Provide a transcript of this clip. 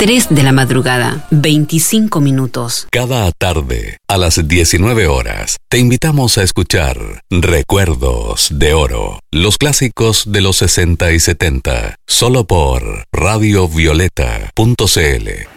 3 de la madrugada, 25 minutos. Cada tarde, a las 19 horas, te invitamos a escuchar Recuerdos de Oro, los clásicos de los 60 y 70, solo por radiovioleta.cl.